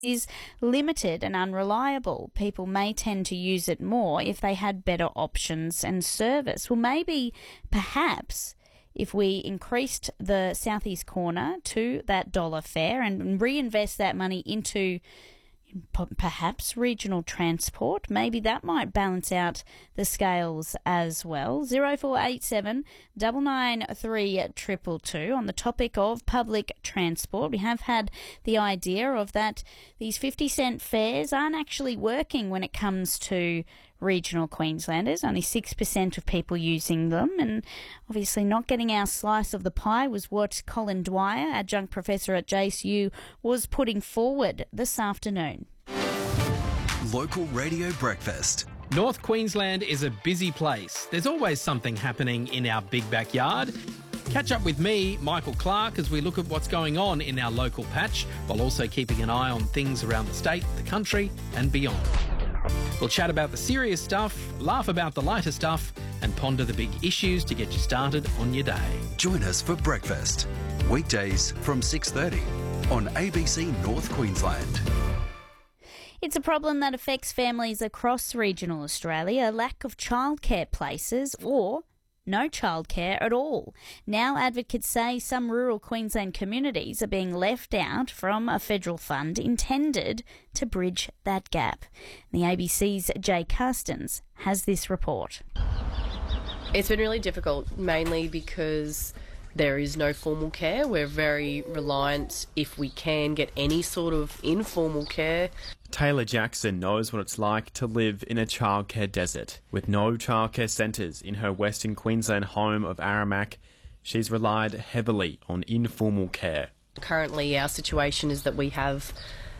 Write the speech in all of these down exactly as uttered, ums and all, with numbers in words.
is limited and unreliable. People may tend to use it more if they had better options and service. Well, maybe, perhaps, if we increased the southeast corner to that dollar fare and reinvest that money into perhaps regional transport, maybe that might balance out the scales as well. zero four eight seven nine nine three two two two. On the topic of public transport, we have had the idea of that these fifty cent fares aren't actually working when it comes to regional Queenslanders. Only six percent of people using them, and obviously not getting our slice of the pie was what Colin Dwyer, adjunct professor at J S U, was putting forward this afternoon. Local Radio Breakfast. North Queensland is a busy place. There's always something happening in our big backyard. Catch up with me, Michael Clark, as we look at what's going on in our local patch, while also keeping an eye on things around the state, the country and beyond. We'll chat about the serious stuff, laugh about the lighter stuff, and ponder the big issues to get you started on your day. Join us for breakfast, weekdays from six thirty on A B C North Queensland. It's a problem that affects families across regional Australia, a lack of childcare places or no childcare at all. Now advocates say some rural Queensland communities are being left out from a federal fund intended to bridge that gap. The A B C's Jay Carstens has this report. It's been really difficult, mainly because there is no formal care. We're very reliant, if we can get any sort of informal care. Taylor Jackson knows what it's like to live in a childcare desert. With no childcare centres in her Western Queensland home of Aramac, she's relied heavily on informal care. Currently our situation is that we have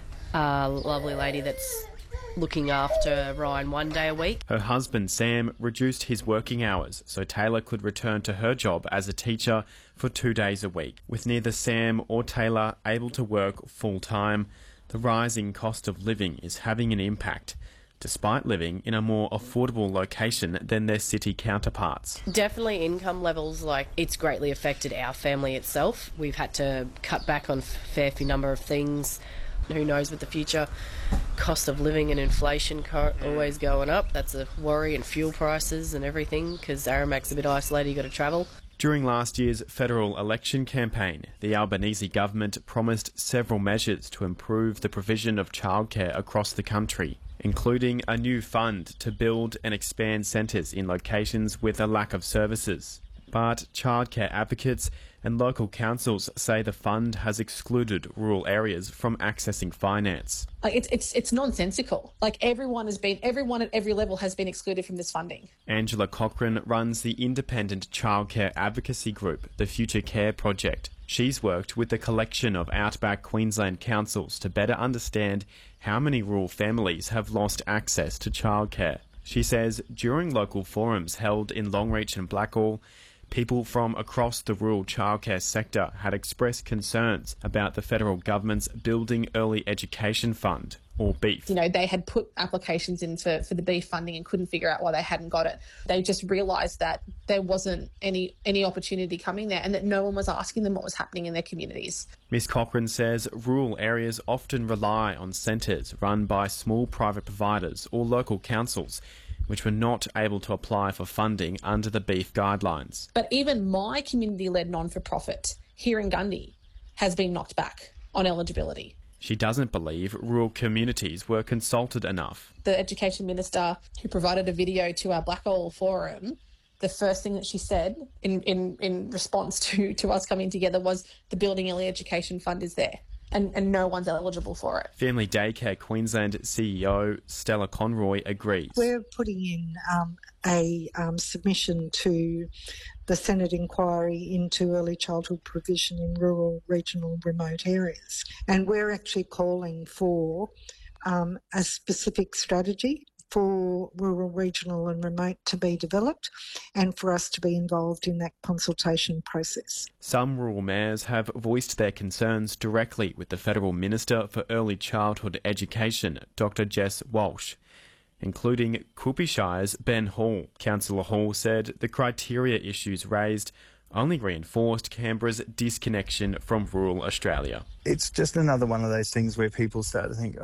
a lovely lady that's looking after Ryan one day a week. Her husband Sam reduced his working hours so Taylor could return to her job as a teacher for two days a week. With neither Sam or Taylor able to work full-time, the rising cost of living is having an impact, despite living in a more affordable location than their city counterparts. Definitely income levels, like, it's greatly affected our family itself. We've had to cut back on a fair few number of things. Who knows with the future? Cost of living and inflation always going up. That's a worry, and fuel prices and everything, because Aramac's a bit isolated, you've got to travel. During last year's federal election campaign, the Albanese government promised several measures to improve the provision of childcare across the country, including a new fund to build and expand centres in locations with a lack of services. But childcare advocates and local councils say the fund has excluded rural areas from accessing finance. Like it's it's it's nonsensical. Like everyone has been, everyone at every level has been excluded from this funding. Angela Cochrane runs the independent childcare advocacy group, the Future Care Project. She's worked with a collection of outback Queensland councils to better understand how many rural families have lost access to childcare. She says during local forums held in Longreach and Blackall, people from across the rural childcare sector had expressed concerns about the federal government's Building Early Education Fund, or BEEF. You know, they had put applications in for, for the BEEF funding and couldn't figure out why they hadn't got it. They just realised that there wasn't any, any opportunity coming there and that no one was asking them what was happening in their communities. Miss Cochrane says rural areas often rely on centres run by small private providers or local councils, which were not able to apply for funding under the BEEF guidelines. But even my community-led non-for-profit here in Gundy has been knocked back on eligibility. She doesn't believe rural communities were consulted enough. The Education Minister, who provided a video to our Blackall forum, the first thing that she said in, in, in response to, to us coming together was the Building Early Education Fund is there. And, and no one's eligible for it. Family Daycare Queensland C E O Stella Conroy agrees. We're putting in um, a um, submission to the Senate inquiry into early childhood provision in rural, regional, remote areas. And we're actually calling for um, a specific strategy for rural, regional and remote to be developed and for us to be involved in that consultation process. Some rural mayors have voiced their concerns directly with the Federal Minister for Early Childhood Education, Doctor Jess Walsh, including Quilpie Shire's Ben Hall. Councillor Hall said the criteria issues raised only reinforced Canberra's disconnection from rural Australia. It's just another one of those things where people start to think,